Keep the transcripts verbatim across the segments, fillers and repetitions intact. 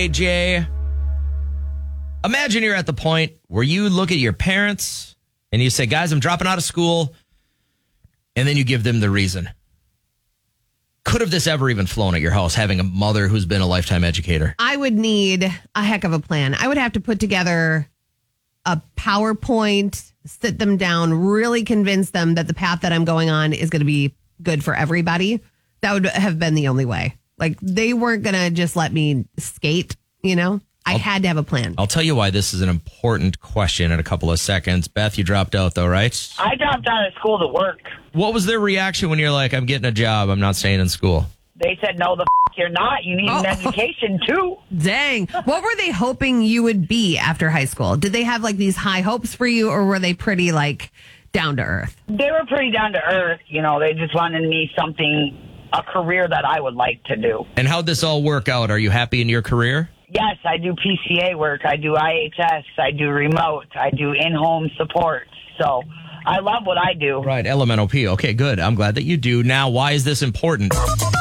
Hey, Jay, imagine you're at the point where you look at your parents and you say, guys, I'm dropping out of school. And then you give them the reason. Could have this ever even flown at your house, having a mother who's been a lifetime educator? I would need a heck of a plan. I would have to put together a PowerPoint, sit them down, really convince them that the path that I'm going on is going to be good for everybody. That would have been the only way. Like, they weren't going to just let me skate, you know? I I'll, had to have a plan. I'll tell you why this is an important question in a couple of seconds. Beth, you dropped out, though, right? I dropped out of school to work. What was their reaction when you're like, I'm getting a job, I'm not staying in school? They said, no, the f- you're not. You need Oh. an education, too. Dang. What were they hoping you would be after high school? Did they have like these high hopes for you, or were they pretty like down to earth? They were pretty down to earth. You know, they just wanted me something, a career that I would like to do. And how'd this all work out? Are you happy in your career? Yes, I do P C A work. I do I H S. I do remote. I do in-home support. So I love what I do. Right, L M N O P. Okay, good. I'm glad that you do. Now, why is this important?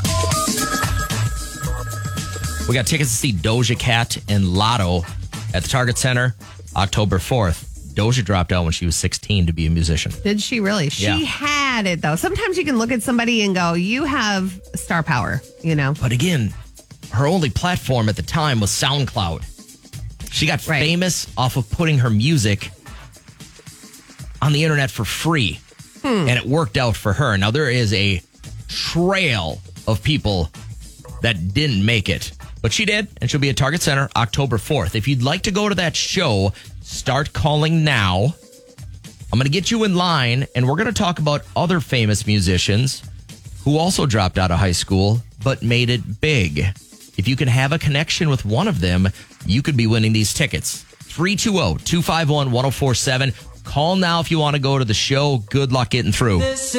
We got tickets to see Doja Cat and Lotto at the Target Center October fourth. Doja dropped out when she was sixteen to be a musician. Did she really? She Yeah. had it, though. Sometimes you can look at somebody and go, you have star power, you know? But again, her only platform at the time was SoundCloud. She got Right. famous off of putting her music on the internet for free. Hmm. And it worked out for her. Now, there is a trail of people that didn't make it. But she did, and she'll be at Target Center October fourth. If you'd like to go to that show, start calling now. I'm going to get you in line, and we're going to talk about other famous musicians who also dropped out of high school but made it big. If you can have a connection with one of them, you could be winning these tickets. three two zero, two five one, one zero four seven. Call now if you want to go to the show. Good luck getting through.